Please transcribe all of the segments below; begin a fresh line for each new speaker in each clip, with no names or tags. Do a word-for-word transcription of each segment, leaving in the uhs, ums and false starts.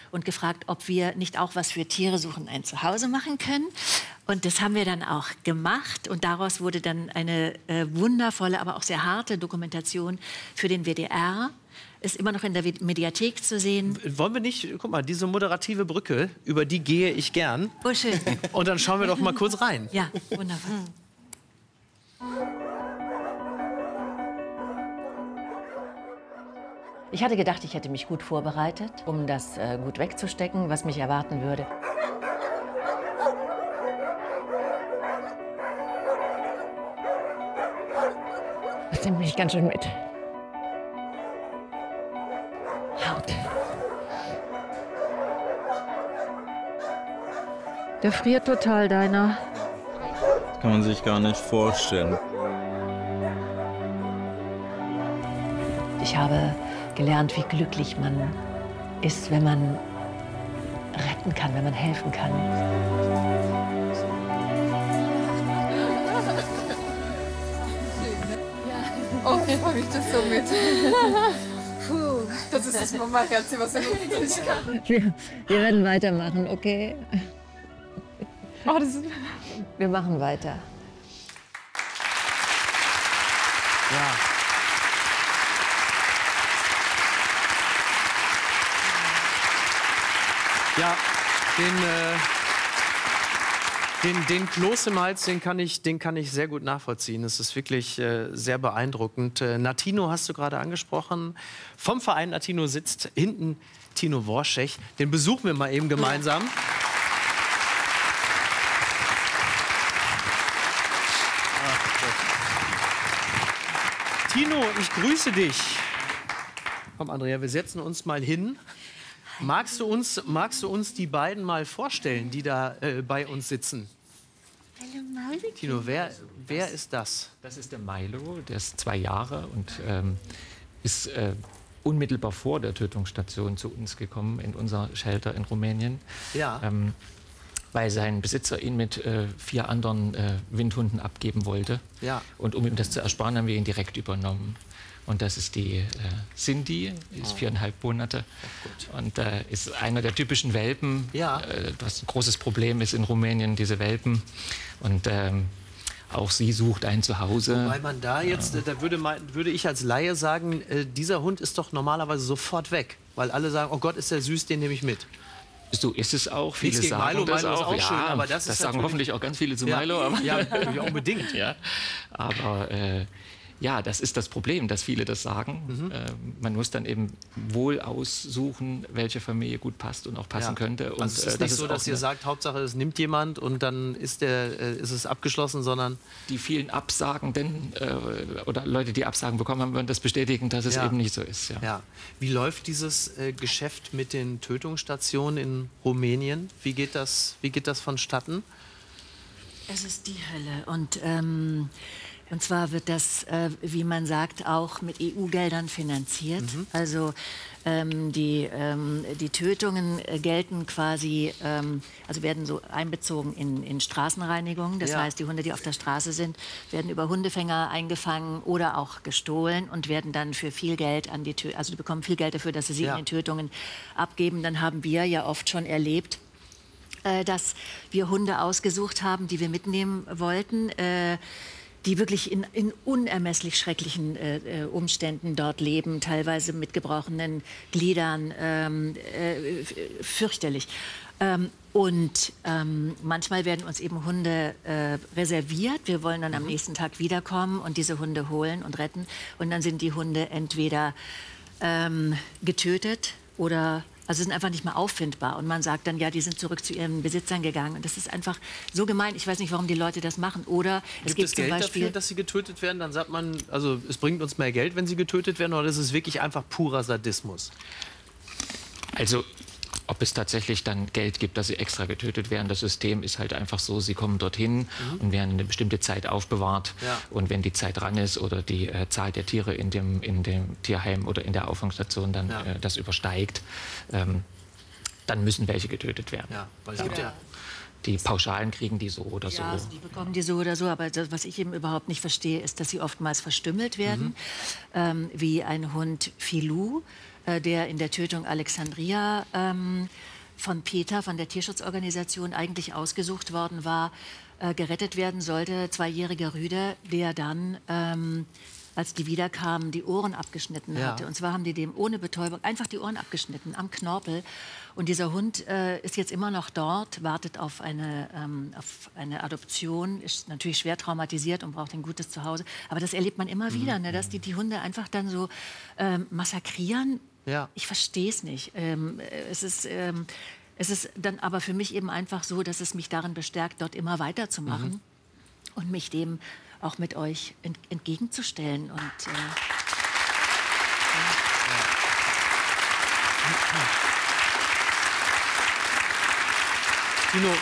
und gefragt, ob wir nicht auch was für Tiere suchen, ein Zuhause machen können. Und das haben wir dann auch gemacht. Und daraus wurde dann eine äh, wundervolle, aber auch sehr harte Dokumentation für den W D R. Ist immer noch in der Mediathek zu sehen.
Wollen wir nicht, guck mal, diese moderative Brücke, über die gehe ich gern.
Oh, schön.
Und dann schauen wir doch mal kurz rein.
Ja, wunderbar.
Ich hatte gedacht, ich hätte mich gut vorbereitet, um das äh, gut wegzustecken, was mich erwarten würde. Das nimmt mich ganz schön mit. Haut. Der friert total, deiner.
Das kann man sich gar nicht vorstellen.
Ich habe gelernt, wie glücklich man ist, wenn man retten kann, wenn man helfen kann.
Oh, ich freue mich das so mit. Puh, das ist das Mama-Herz, was ich nicht kann.
Wir, wir werden weitermachen, okay?
Oh, das ist...
Wir machen weiter.
Ja. Ja, den, äh, den, den Kloß im Hals, den kann ich, den kann ich sehr gut nachvollziehen. Es ist wirklich äh, sehr beeindruckend. Äh, Natino hast du gerade angesprochen. Vom Verein Natino sitzt hinten Tino Worschech. Den besuchen wir mal eben gemeinsam. Ach, Tino, ich grüße dich. Komm, Andrea, wir setzen uns mal hin. Magst du uns, magst du uns die beiden mal vorstellen, die da äh, bei uns sitzen?
Hallo, Maulchen.
Tino, wer, wer ist das?
Das ist der Milo, der ist zwei Jahre und ähm, ist äh, unmittelbar vor der Tötungsstation zu uns gekommen, in unser Shelter in Rumänien.
Ja.
Ähm, weil sein Besitzer ihn mit äh, vier anderen äh, Windhunden abgeben wollte.
Ja.
Und um ihm das zu ersparen, haben wir ihn direkt übernommen. Und das ist die äh, Cindy, die ist viereinhalb Monate. Oh, und äh, ist einer der typischen Welpen,
ja.
äh, was ein großes Problem ist in Rumänien, diese Welpen. Und ähm, auch sie sucht ein Zuhause.
Wobei man da jetzt, ja. da würde, man, würde ich als Laie sagen, äh, dieser Hund ist doch normalerweise sofort weg. Weil alle sagen, oh Gott, ist der süß, den nehme ich mit.
So ist es auch. Viele
Nichts gegen
sagen
Milo,
das
Milo ist
auch.
auch
Ja,
schön, aber das,
das
ist
sagen hoffentlich auch ganz viele zu
ja.
Milo. Aber
Ja, ja, unbedingt.
Ja. Aber äh, ja, das ist das Problem, dass viele das sagen. Mhm. Äh, man muss dann eben wohl aussuchen, welche Familie gut passt und auch passen
ja.
könnte. Und,
also es ist
äh,
nicht
das
so,
ist
dass ihr sagt, Hauptsache es nimmt jemand und dann ist, der, äh, ist es abgeschlossen, sondern...
Die vielen Absagenden äh, oder Leute, die Absagen bekommen haben, würden das bestätigen, dass es
ja.
eben nicht so ist. Ja.
Ja. Wie läuft dieses äh, Geschäft mit den Tötungsstationen in Rumänien? Wie geht das, wie geht das vonstatten?
Es ist die Hölle. Und, ähm, und zwar wird das, äh, wie man sagt, auch mit E U-Geldern finanziert. Mhm. Also ähm, die, ähm, die Tötungen äh, gelten quasi, ähm, also werden so einbezogen in, in Straßenreinigung. Das
ja.
heißt, die Hunde, die auf der Straße sind, werden über Hundefänger eingefangen oder auch gestohlen und werden dann für viel Geld an die Tö also die bekommen viel Geld dafür, dass sie sie ja. in den Tötungen abgeben. Dann haben wir ja oft schon erlebt, äh, dass wir Hunde ausgesucht haben, die wir mitnehmen wollten, äh, die wirklich in, in unermesslich schrecklichen äh, Umständen dort leben, teilweise mit gebrochenen Gliedern, ähm, äh, fürchterlich. Ähm, und ähm, manchmal werden uns eben Hunde äh, reserviert. Wir wollen dann am nächsten Tag wiederkommen und diese Hunde holen und retten. Und dann sind die Hunde entweder ähm, getötet oder... Also sind einfach nicht mehr auffindbar. Und man sagt dann, ja, die sind zurück zu ihren Besitzern gegangen. Und das ist einfach so gemein. Ich weiß nicht, warum die Leute das machen. Oder es
gibt,
gibt
es
zum
Geld
Beispiel
dafür, dass sie getötet werden? Dann sagt man, also es bringt uns mehr Geld, wenn sie getötet werden, oder ist es wirklich einfach purer Sadismus?
Also ob es tatsächlich dann Geld gibt, dass sie extra getötet werden. Das System ist halt einfach so, sie kommen dorhin mhm. und werden eine bestimmte Zeit aufbewahrt. Ja. Und wenn die Zeit ran ist oder die äh, Zahl der Tiere in dem, in dem Tierheim oder in der Auffangstation dann ja. äh, das übersteigt, ähm, dann müssen welche getötet werden.
Ja, weil es gibt ja
die Pauschalen kriegen die so oder
ja,
so.
Also die bekommen die so oder so. Aber das, was ich eben überhaupt nicht verstehe, ist, dass sie oftmals verstümmelt werden. Mhm. Ähm, wie ein Hund Filou. äh, der in der Tötung Alexandria ähm, von PETA, von der Tierschutzorganisation, eigentlich ausgesucht worden war, äh, gerettet werden sollte. Zweijähriger Rüde, der dann, ähm, als die wiederkamen, die Ohren abgeschnitten
Ja.
hatte. Und zwar haben die dem ohne Betäubung einfach die Ohren abgeschnitten, am Knorpel. Und dieser Hund äh, ist jetzt immer noch dort, wartet auf eine, ähm, auf eine Adoption, ist natürlich schwer traumatisiert und braucht ein gutes Zuhause. Aber das erlebt man immer wieder, ne, dass die die Hunde einfach dann so ähm, massakrieren.
Ja.
Ich verstehe es nicht. Ähm, es ist... Ähm, Es ist dann aber für mich eben einfach so, dass es mich darin bestärkt, dort immer weiterzumachen mhm. und mich dem auch mit euch ent entgegenzustellen. Und, äh,
Tino,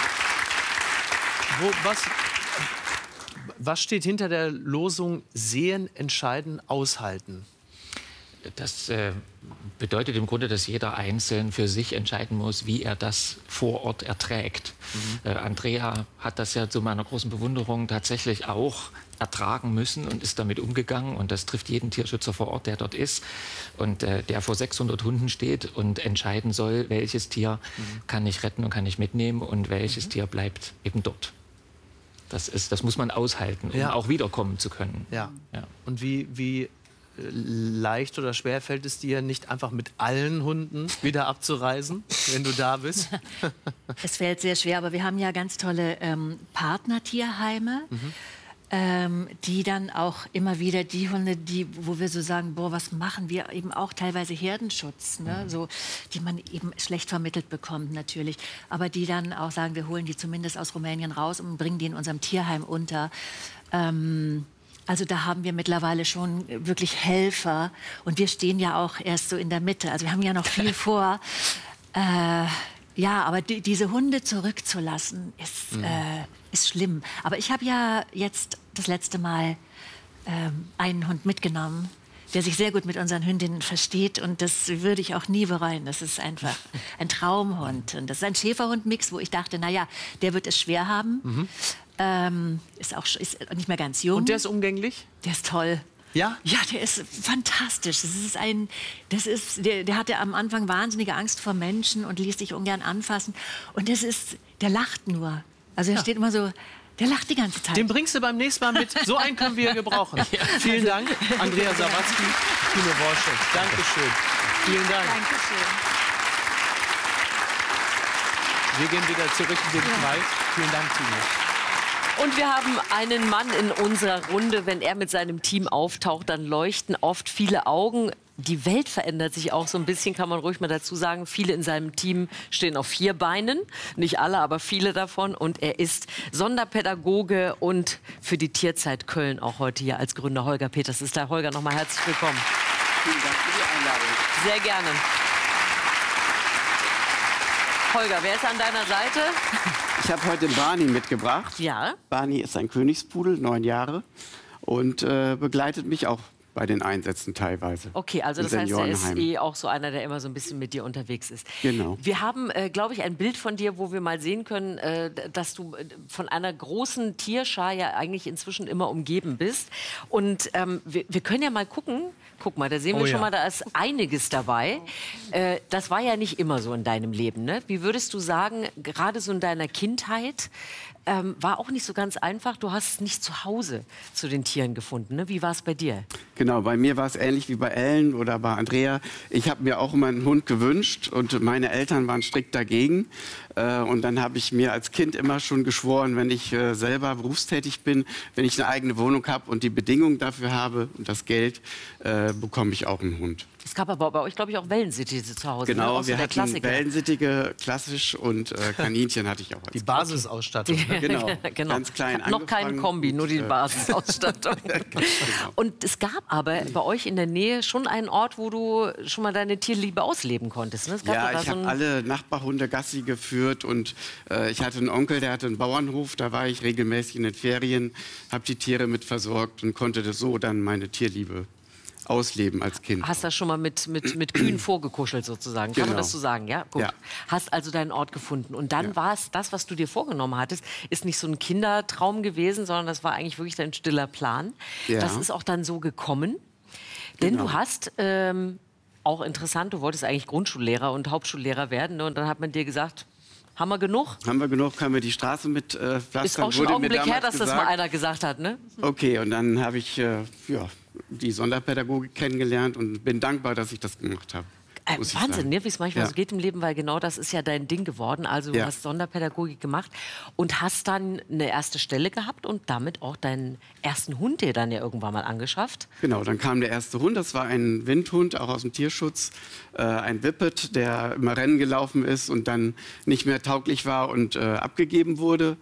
wo, was, was steht hinter der Losung Sehen, Entscheiden, Aushalten?
Das äh, bedeutet im Grunde, dass jeder einzeln für sich entscheiden muss, wie er das vor Ort erträgt. Mhm. Äh, Andrea hat das ja zu meiner großen Bewunderung tatsächlich auch ertragen müssen und ist damit umgegangen. Und das trifft jeden Tierschützer vor Ort, der dort ist und äh, der vor sechshundert Hunden steht und entscheiden soll, welches Tier mhm. kann ich retten und kann ich mitnehmen und welches mhm. Tier bleibt eben dort. Das, ist, das muss man aushalten, um
ja.
auch wiederkommen zu können.
Ja.
Ja.
Und wie... wie leicht oder schwer fällt es dir, nicht einfach mit allen Hunden wieder abzureisen, wenn du da bist?
Es fällt sehr schwer, aber wir haben ja ganz tolle ähm, Partnertierheime, mhm. ähm, die dann auch immer wieder die Hunde, die, wo wir so sagen, boah, was machen wir, eben auch teilweise Herdenschutz, ne? Mhm. So, die man eben schlecht vermittelt bekommt natürlich, aber die dann auch sagen, wir holen die zumindest aus Rumänien raus und bringen die in unserem Tierheim unter. Ähm, Also da haben wir mittlerweile schon wirklich Helfer und wir stehen ja auch erst so in der Mitte. Also wir haben ja noch viel vor. Äh, ja, aber die, diese Hunde zurückzulassen ist, mhm. äh, ist schlimm. Aber ich habe ja jetzt das letzte Mal ähm, einen Hund mitgenommen, der sich sehr gut mit unseren Hündinnen versteht und das würde ich auch nie bereuen. Das ist einfach ein Traumhund und das ist ein Schäferhund-Mix, wo ich dachte, naja, der wird es schwer haben. Mhm. Ähm, ist auch ist nicht mehr ganz jung.
Und der ist umgänglich?
Der ist toll.
Ja?
Ja, der ist fantastisch. Das ist ein, das ist, der, der hatte am Anfang wahnsinnige Angst vor Menschen und ließ sich ungern anfassen. Und das ist, der lacht nur. Also er ja. steht immer so, der lacht die ganze Zeit.
Den bringst du beim nächsten Mal mit. So einen können wir gebrauchen. Ja. Vielen Dank, Andrea Sawatzki, Tino Worschek. Dankeschön. Vielen Dank.
Dankeschön.
Wir gehen wieder zurück in den ja. Wald. Vielen Dank, Tino.
Und wir haben einen Mann in unserer Runde. Wenn er mit seinem Team auftaucht, dann leuchten oft viele Augen. Die Welt verändert sich auch so ein bisschen, kann man ruhig mal dazu sagen. Viele in seinem Team stehen auf vier Beinen. Nicht alle, aber viele davon. Und er ist Sonderpädagoge und für die Tierzeit Köln auch heute hier als Gründer. Holger Peters ist da. Holger, nochmal herzlich willkommen.
Vielen Dank für die Einladung.
Sehr gerne. Holger, wer ist an deiner Seite?
Ich habe heute Barney mitgebracht.
Ja.
Barney ist ein Königspudel, neun Jahre, und äh, begleitet mich auch bei den Einsätzen teilweise.
Okay, also das heißt, er ist eh auch so einer, der immer so ein bisschen mit dir unterwegs ist.
Genau.
Wir haben, äh, glaube ich, ein Bild von dir, wo wir mal sehen können, äh, dass du von einer großen Tierschar ja eigentlich inzwischen immer umgeben bist. Und ähm, wir, wir können ja mal gucken. Guck mal, da sehen wir oh, schon ja. mal, da ist einiges dabei. Äh, das war ja nicht immer so in deinem Leben, ne? Wie würdest du sagen, gerade so in deiner Kindheit, ähm, war auch nicht so ganz einfach. Du hast nicht zu Hause zu den Tieren gefunden, ne? Wie war es bei dir?
Genau, bei mir war es ähnlich wie bei Ellen oder bei Andrea. Ich habe mir auch immer einen Hund gewünscht und meine Eltern waren strikt dagegen. Äh, und dann habe ich mir als Kind immer schon geschworen, wenn ich äh, selber berufstätig bin, wenn ich eine eigene Wohnung habe und die Bedingungen dafür habe und das Geld, äh, bekomme ich auch einen Hund.
Es gab aber bei euch, glaube ich, auch Wellensittiche zu Hause.
Genau,
ne?
wir hatten Klassiker. Wellensittige, klassisch, und äh, Kaninchen hatte ich auch als
Die Basisausstattung.
Ne? Genau,
genau.
Ganz klein
angefangen. Noch kein Kombi, nur die Basisausstattung. Genau. Und es gab aber bei euch in der Nähe schon einen Ort, wo du schon mal deine Tierliebe ausleben konntest. Ne? Es gab
ja,
da
ich
so
habe alle Nachbarhunde Gassi geführt und äh, ich hatte einen Onkel, der hatte einen Bauernhof, da war ich regelmäßig in den Ferien, habe die Tiere mit versorgt und konnte das so dann meine Tierliebe ausleben als Kind.
Hast das schon mal mit, mit, mit Kühen vorgekuschelt sozusagen? Kann
genau.
man das so sagen? Ja, gut.
Ja.
Hast also deinen Ort gefunden. Und dann
ja.
war es das, was du dir vorgenommen hattest, ist nicht so ein Kindertraum gewesen, sondern das war eigentlich wirklich dein stiller Plan.
Ja.
Das ist auch dann so gekommen. Denn
genau.
du hast ähm, auch interessant, du wolltest eigentlich Grundschullehrer und Hauptschullehrer werden, ne? Und dann hat man dir gesagt, haben wir genug?
Haben wir genug, können wir die Straße mit äh, pflastern?
Ist auch schon ein Augenblick her, dass das mal einer gesagt hat, ne?
Okay, und dann habe ich äh, ja, die Sonderpädagogik kennengelernt und bin dankbar, dass ich das gemacht habe.
Äh, Wahnsinn, ne, wie es manchmal
ja.
so geht im Leben, weil genau das ist ja dein Ding geworden. Also du
ja.
hast Sonderpädagogik gemacht und hast dann eine erste Stelle gehabt und damit auch deinen ersten Hund dir dann ja irgendwann mal angeschafft.
Genau, dann kam der erste Hund, das war ein Windhund, auch aus dem Tierschutz, äh, ein Whippet, der immer Rennen gelaufen ist und dann nicht mehr tauglich war und äh, abgegeben wurde.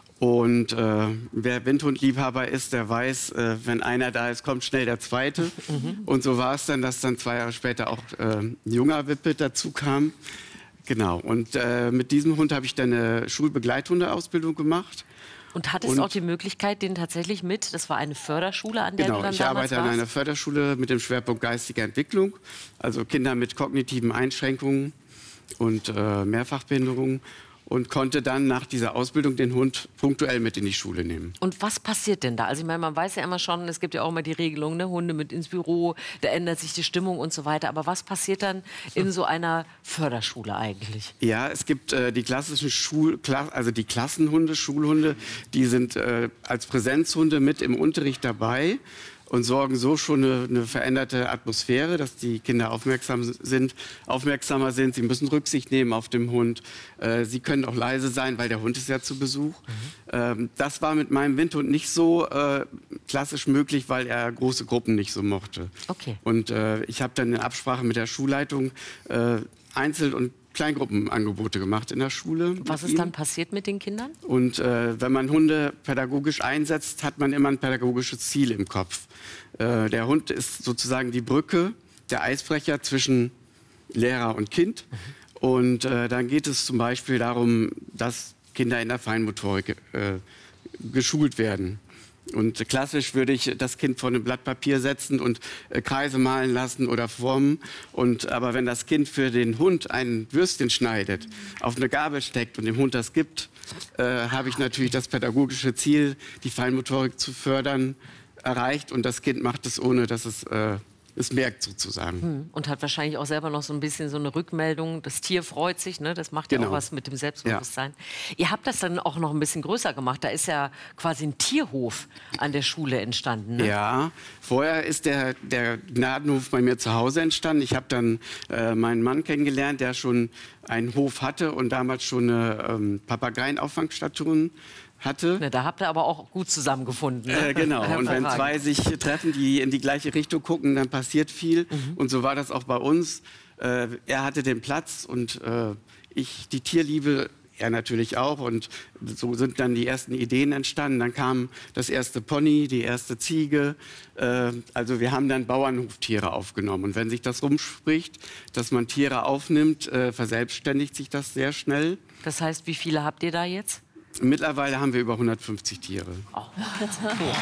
Und äh, wer Windhundliebhaber ist, der weiß, äh, wenn einer da ist, kommt schnell der zweite. Mhm. Und so war es dann, dass dann zwei Jahre später auch äh, ein junger Whippet dazu kam. Genau, und äh, mit diesem Hund habe ich dann eine Schulbegleithundeausbildung gemacht.
Und hattest
und,
auch die Möglichkeit, den tatsächlich mit, das war eine Förderschule, an der
genau,
du dann
ich
damals
arbeite an
warst?
einer Förderschule mit dem Schwerpunkt geistige Entwicklung. Also Kinder mit kognitiven Einschränkungen und äh, Mehrfachbehinderungen. Und konnte dann nach dieser Ausbildung den Hund punktuell mit in die Schule nehmen.
Und was passiert denn da? Also ich meine, man weiß ja immer schon, es gibt ja auch immer die Regelung, ne? Hunde mit ins Büro, da ändert sich die Stimmung und so weiter. Aber was passiert dann in so einer Förderschule eigentlich?
Ja, es gibt äh, die klassischen Schul Kla also die Klassenhunde, Schulhunde, die sind äh, als Präsenzhunde mit im Unterricht dabei und sorgen so schon eine, eine veränderte Atmosphäre, dass die Kinder aufmerksam sind, aufmerksamer sind. Sie müssen Rücksicht nehmen auf den Hund. Äh, sie können auch leise sein, weil der Hund ist ja zu Besuch. Mhm. Ähm, das war mit meinem Windhund nicht so äh, klassisch möglich, weil er große Gruppen nicht so mochte.
Okay.
Und äh, ich habe dann in Absprache mit der Schulleitung äh, Einzel- und Kleingruppenangebote gemacht in der Schule.
Was ist dann passiert mit den Kindern?
Und äh, wenn man Hunde pädagogisch einsetzt, hat man immer ein pädagogisches Ziel im Kopf. Äh, der Hund ist sozusagen die Brücke, der Eisbrecher zwischen Lehrer und Kind. Mhm. Und äh, dann geht es zum Beispiel darum, dass Kinder in der Feinmotorik äh, geschult werden. Und klassisch würde ich das Kind vor ein Blatt Papier setzen und äh, Kreise malen lassen oder formen. Und, aber wenn das Kind für den Hund ein Würstchen schneidet, auf eine Gabel steckt und dem Hund das gibt, äh, habe ich natürlich das pädagogische Ziel, die Feinmotorik zu fördern, erreicht. Und das Kind macht es, ohne dass es äh, es merkt sozusagen.
Hm. Und hat wahrscheinlich auch selber noch so ein bisschen so eine Rückmeldung. Das Tier freut sich, ne? Das macht ja
genau.
auch was mit dem Selbstbewusstsein. Ja. Ihr habt das dann auch noch ein bisschen größer gemacht. Da ist ja quasi ein Tierhof an der Schule entstanden. Ne?
Ja, vorher ist der, der Gnadenhof bei mir zu Hause entstanden. Ich habe dann äh, meinen Mann kennengelernt, der schon einen Hof hatte und damals schon eine ähm, Papageienauffangstation hatte.
Ne, da habt ihr aber auch gut zusammengefunden. Ne?
Äh, genau, und wenn zwei sich treffen, die in die gleiche Richtung gucken, dann passiert viel. Mhm. Und so war das auch bei uns. Äh, er hatte den Platz und äh, ich die Tierliebe, er natürlich auch. Und so sind dann die ersten Ideen entstanden. Dann kam das erste Pony, die erste Ziege. Äh, also wir haben dann Bauernhoftiere aufgenommen. Und wenn sich das rumspricht, dass man Tiere aufnimmt, äh, verselbstständigt sich das sehr schnell.
Das heißt, wie viele habt ihr da jetzt?
Mittlerweile haben wir über hundertfünfzig Tiere.
Oh.
Okay.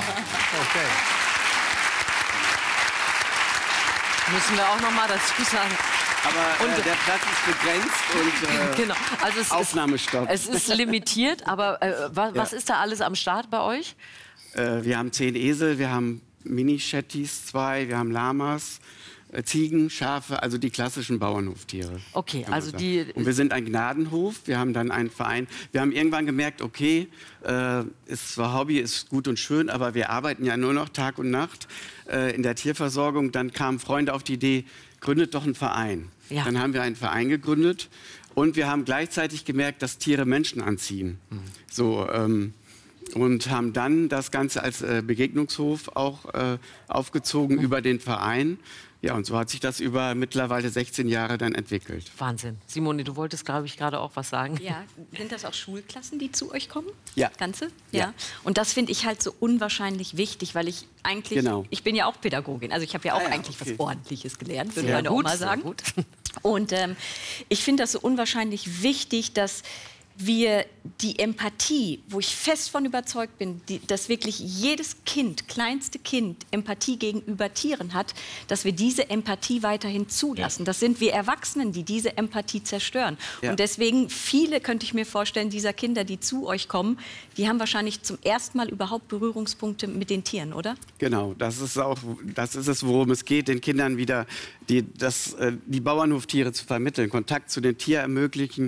Müssen wir auch noch mal dazu sagen.
Aber äh, der Platz ist begrenzt und äh,
genau. Also es
Aufnahmestopp.
Ist, es ist limitiert, aber äh, was,
ja.
was ist da alles am Start bei euch?
Äh, wir haben zehn Esel, wir haben Mini-Shetties, zwei, wir haben Lamas, äh, Ziegen, Schafe, also die klassischen Bauernhoftiere.
Okay, also die...
Und wir sind ein Gnadenhof, wir haben dann einen Verein. Wir haben irgendwann gemerkt, okay, äh, ist zwar Hobby, ist gut und schön, aber wir arbeiten ja nur noch Tag und Nacht äh, in der Tierversorgung. Dann kamen Freunde auf die Idee, gründet doch einen Verein. Ja. Dann haben wir einen Verein gegründet und wir haben gleichzeitig gemerkt, dass Tiere Menschen anziehen. Mhm. So, ähm, und haben dann das Ganze als äh, Begegnungshof auch äh, aufgezogen mhm. über den Verein. Ja, und so hat sich das über mittlerweile sechzehn Jahre dann entwickelt.
Wahnsinn. Simone, du wolltest, glaube ich, gerade auch was sagen.
Ja, sind das auch Schulklassen, die zu euch kommen?
Ja.
Ganze?
Ja.
Ja. Und das finde ich halt so unwahrscheinlich wichtig, weil ich eigentlich,
genau.
ich bin ja auch Pädagogin, also ich habe ja auch
ah, ja,
eigentlich
okay.
was Ordentliches gelernt, würde
ja,
meine
gut,
Oma sagen.
gut.
Und ähm, ich finde das so unwahrscheinlich wichtig, dass wir die Empathie, wo ich fest von überzeugt bin, die, dass wirklich jedes Kind, kleinste Kind, Empathie gegenüber Tieren hat, dass wir diese Empathie weiterhin zulassen. Ja. Das sind wir Erwachsenen, die diese Empathie zerstören. Ja. Und deswegen, viele, könnte ich mir vorstellen, dieser Kinder, die zu euch kommen, die haben wahrscheinlich zum ersten Mal überhaupt Berührungspunkte mit den Tieren, oder?
Genau, das ist auch, das ist es, worum es geht, den Kindern wieder die, das, die Bauernhoftiere zu vermitteln, Kontakt zu den Tieren ermöglichen,